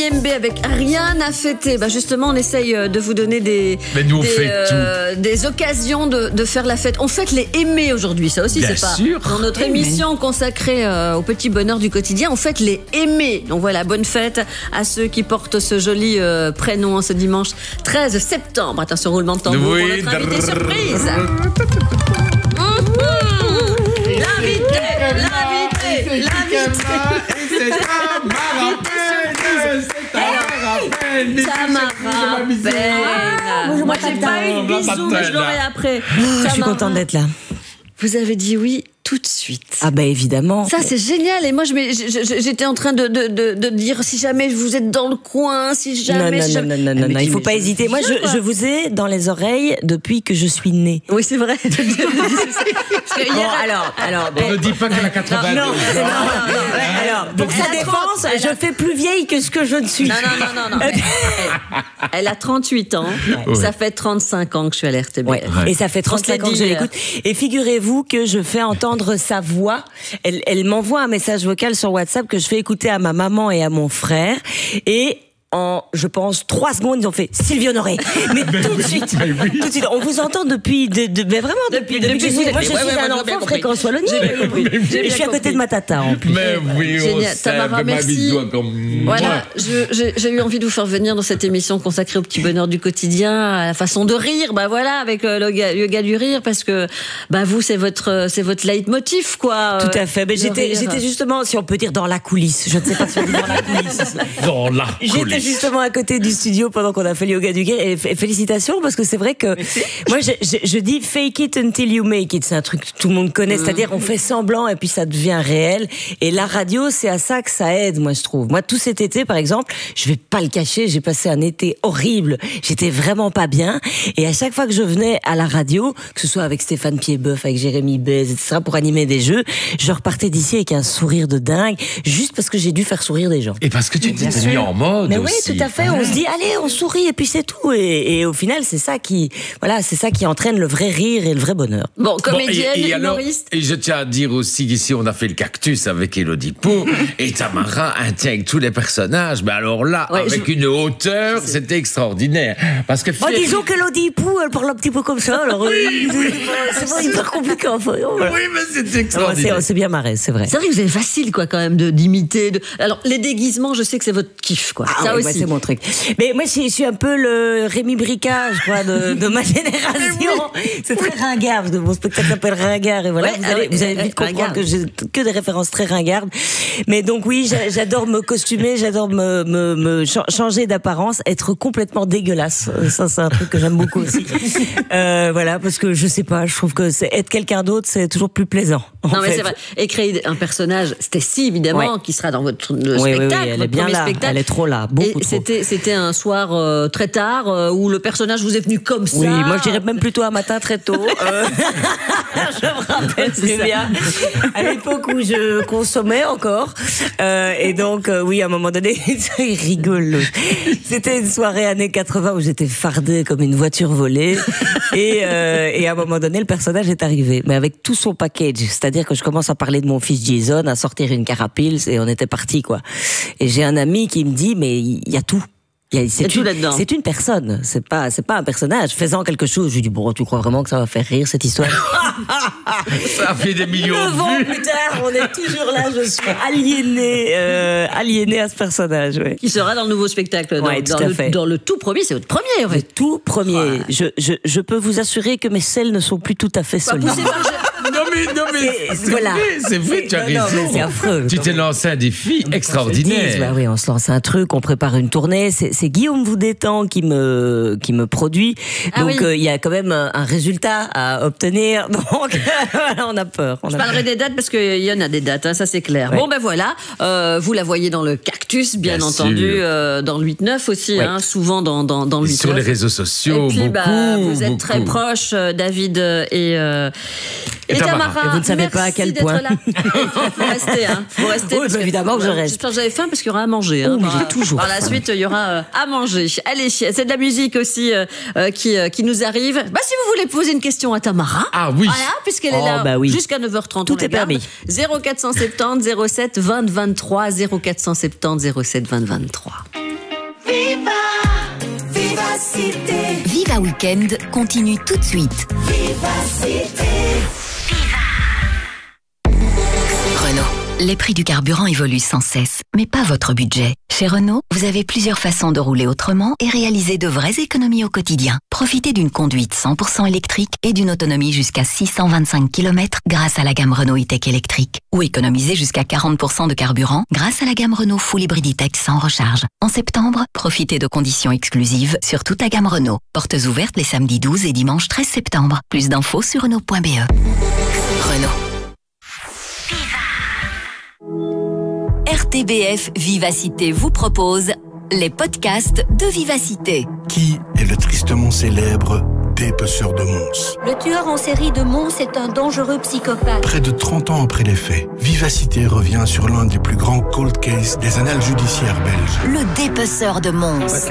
JMB avec Rien à fêter. Bah justement, on essaye de vous donner des occasions de faire la fête. On fête les aimés aujourd'hui, ça aussi, Bien c'est pas sûr. dans notre émission consacrée au petit bonheur du quotidien. On fête les aimés. Donc voilà, bonne fête à ceux qui portent ce joli prénom ce dimanche 13 septembre. Attention, roulement de tambour pour notre invité surprise. Tamara Peine. Moi, j'ai pas eu de bisous, mais je l'aurai après. Je suis contente d'être là. Vous avez dit oui tout de suite. Ah bah évidemment. Ça c'est génial. Et moi j'étais en train de dire si jamais vous êtes dans le coin, si jamais. Non, il faut pas hésiter. Moi je vous ai dans les oreilles depuis que je suis née. Oui c'est vrai. Alors. On ne dit pas qu'elle a 80 ans. Alors pour sa défense, je fais plus vieille que ce que je ne suis. Non. Elle a 38 ans. Ouais. Ça fait 35 ans que je suis à l'RTBF. Ouais. Et ça fait 35 ans que je l'écoute. Et figurez-vous que je fais entendre sa voix. Elle m'envoie un message vocal sur WhatsApp que je fais écouter à ma maman et à mon frère. Et en, je pense, 3 secondes, ils ont fait Sylvie Honoré. Mais tout de suite. Tout de suite. On vous entend depuis, mais vraiment depuis que je suis. Moi, je suis un enfant fréquence Wallonie. Et je suis à côté de ma tata, en plus. Mais oui, on sait. Tamara, merci. Voilà, j'ai eu envie de vous faire venir dans cette émission consacrée au petit bonheur du quotidien, à la façon de rire, bah voilà, avec le gars du rire, parce que bah vous, c'est votre leitmotiv, quoi. Tout à fait. Mais j'étais justement, si on peut dire, dans la coulisse. Je ne sais pas si on dit dans la coulisse. Dans la coulisse. Justement à côté du studio pendant qu'on a fait le yoga du guerre, et félicitations parce que c'est vrai que moi je dis fake it until you make it, c'est un truc que tout le monde connaît, c'est-à-dire on fait semblant et puis ça devient réel, et la radio c'est à ça que ça aide, moi je trouve. Moi tout cet été par exemple, je vais pas le cacher, j'ai passé un été horrible, j'étais vraiment pas bien, et à chaque fois que je venais à la radio, que ce soit avec Stéphane Piedboeuf, avec Jérémy Bez, etc., pour animer des jeux, je repartais d'ici avec un sourire de dingue, juste parce que j'ai dû faire sourire des gens. Et parce que tu t'es mis en mode. Mais oui, tout à fait. On se dit, allez, on sourit et puis c'est tout. Et au final, c'est ça qui entraîne le vrai rire et le vrai bonheur. Bon, comédienne, et humoriste. Et je tiens à dire aussi qu'ici, on a fait le cactus avec Élodie Pou et Tamara intègre tous les personnages. Mais alors là, avec une hauteur, c'était extraordinaire. Parce que disons qu'Élodie Pou, elle parle un petit peu comme ça. Alors, c'est pas hyper compliqué. Enfin, oui, mais c'était extraordinaire. On s'est bien marré, c'est vrai. C'est vrai que vous avez facile, quoi, quand même, d'imiter. Alors, les déguisements, je sais que c'est votre kiff, quoi. Ça aussi. C'est mon truc. Mais moi, je suis un peu le Rémi Bricard, je crois, de ma génération. C'est très ringard, parce que mon spectacle s'appelle Ringard. Et voilà, vous allez vite comprendre que j'ai que des références très ringardes. Mais donc, oui, j'adore me costumer, j'adore me changer d'apparence, être complètement dégueulasse. Ça, c'est un truc que j'aime beaucoup aussi. Voilà, parce que je sais pas, je trouve que être quelqu'un d'autre, c'est toujours plus plaisant. Non, mais c'est vrai. Et créer un personnage, Stécie, évidemment, qui sera dans votre spectacle. Oui, elle est bien là. Elle est trop là. Beaucoup trop. C'était un soir très tard où le personnage vous est venu comme ça. Oui, moi je dirais même plutôt un matin très tôt. Je me rappelle très bien. À l'époque où je consommais encore. Et donc, oui, à un moment donné, il rigole. C'était une soirée années 80 où j'étais fardée comme une voiture volée. Et à un moment donné, le personnage est arrivé. Mais avec tout son package. C'est-à-dire que je commence à parler de mon fils Jason, à sortir une carapille, et on était parti, quoi. Et j'ai un ami qui me dit, mais il y a tout. C'est une personne, c'est pas un personnage faisant quelque chose. Je lui dis, bon, tu crois vraiment que ça va faire rire cette histoire? Ça a fait des millions de vues. 9 ans plus tard, on est toujours là, je suis aliénée à ce personnage. Ouais. Qui sera dans le nouveau spectacle, dans le tout premier, c'est votre premier. Le tout premier. Je peux vous assurer que mes selles ne sont plus tout à fait solides. Non mais c'est vrai, tu as raison. C'est affreux. Tu t'es lancé un défi extraordinaire. Bah oui, on se lance un truc, on prépare une tournée. C'est Guillaume Voudétan qui me produit. Donc il y a quand même un résultat à obtenir. Donc on a peur. Je parlerai des dates parce qu'il y en a des dates, hein, ça c'est clair. Ouais. Bon ben voilà, vous la voyez dans le Cactus, bien entendu, dans le 8-9 aussi, hein, souvent dans le 8-9. Sur les réseaux sociaux, et puis, beaucoup. Vous êtes très proches, David et Tamara. Et vous ne savez pas à quel point. Vous restez, hein. Vous restez. Oui, évidemment que je reste. J'espère que vous avez faim parce qu'il y aura à manger. Hein. J'ai toujours. Par la suite, il y aura à manger. Allez, c'est de la musique aussi qui nous arrive. Bah, si vous voulez poser une question à Tamara. Ah oui. Voilà, puisqu'elle est là jusqu'à 9h30. Tout est permis. 0470 07 20 23 0470 07 20 23. Vivacité. Viva Weekend continue tout de suite. Vivacité. Renault. Les prix du carburant évoluent sans cesse, mais pas votre budget. Chez Renault, vous avez plusieurs façons de rouler autrement et réaliser de vraies économies au quotidien. Profitez d'une conduite 100% électrique et d'une autonomie jusqu'à 625 km grâce à la gamme Renault E-Tech électrique. Ou économisez jusqu'à 40% de carburant grâce à la gamme Renault Full Hybrid E-Tech sans recharge. En septembre, profitez de conditions exclusives sur toute la gamme Renault. Portes ouvertes les samedis 12 et dimanche 13 septembre. Plus d'infos sur Renault.be. Renault. RTBF Vivacité vous propose les podcasts de Vivacité. Qui est le tristement célèbre dépeceur de Mons? Le tueur en série de Mons est un dangereux psychopathe. Près de 30 ans après les faits, Vivacité revient sur l'un des plus grands cold cases des annales judiciaires belges. Le dépeceur de Mons.